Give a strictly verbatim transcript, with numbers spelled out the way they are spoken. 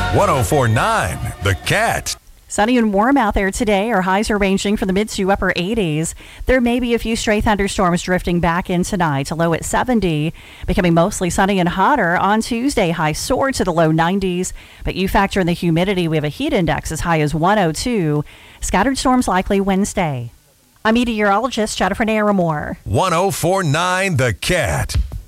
one oh four point nine The Cat. Sunny and warm out there today. Our highs are ranging from the mid to upper eighties. There may be a few stray thunderstorms drifting back in tonight. A low at seventy, becoming mostly sunny and hotter on Tuesday. Highs soar to the low nineties, but you factor in the humidity. We have a heat index as high as one oh two. Scattered storms likely Wednesday. I'm meteorologist Jennifer Naramore. one oh four point nine The Cat.